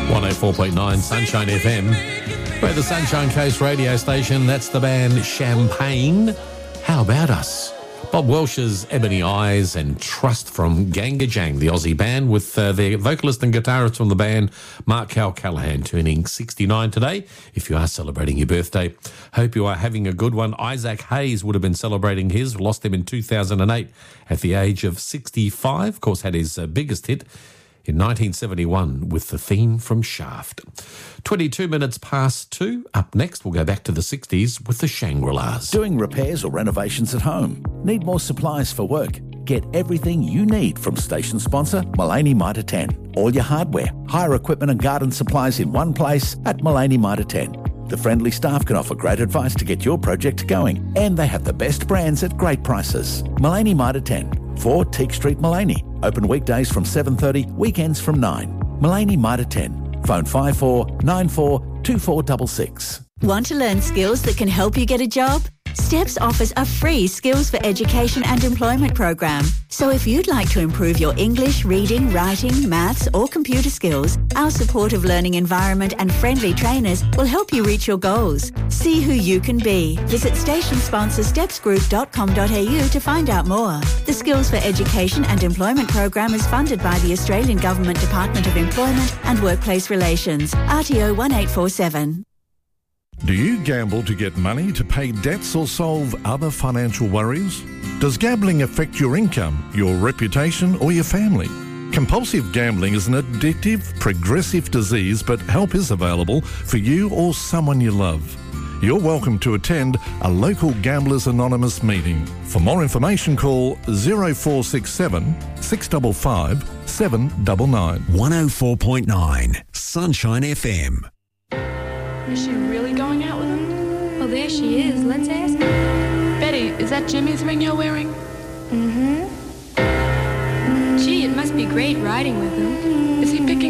104.9 Sunshine FM. We're the Sunshine Coast radio station. That's the band Champagne. How about us? Bob Welsh's Ebony Eyes and Trust from Ganga Jang, the Aussie band, with their vocalist and guitarist from the band, Mark Callahan, turning 69 today. If you are celebrating your birthday, hope you are having a good one. Isaac Hayes would have been celebrating his, lost him in 2008 at the age of 65. Of course, had his biggest hit in 1971 with the theme from Shaft. 22 minutes past 2. Up next, we'll go back to the 60s with the Shangri-Las. Doing repairs or renovations at home? Need more supplies for work? Get everything you need from station sponsor Mullaney Mitre 10. All your hardware, hire equipment and garden supplies in one place at Mullaney Mitre 10. The friendly staff can offer great advice to get your project going, and they have the best brands at great prices. Mullaney Mitre 10, 4 Teak Street, Mullaney. Open weekdays from 7:30, weekends from 9. Mullaney Mitre 10. Phone 5494 2466. Want to learn skills that can help you get a job? STEPS offers a free Skills for Education and Employment program. So if you'd like to improve your English, reading, writing, maths or computer skills, our supportive learning environment and friendly trainers will help you reach your goals. See who you can be. Visit station sponsor stepsgroup.com.au to find out more. The Skills for Education and Employment program is funded by the Australian Government Department of Employment and Workplace Relations, RTO 1847. Do you gamble to get money to pay debts or solve other financial worries? Does gambling affect your income, your reputation or your family? Compulsive gambling is an addictive, progressive disease, but help is available for you or someone you love. You're welcome to attend a local Gamblers Anonymous meeting. For more information, call 0467 655 799. 104.9 Sunshine FM. Is she really going out with him? Well, there she is. Let's ask her. Betty, is that Jimmy's ring you're wearing? Mm-hmm. Gee, it must be great riding with him. Is he picking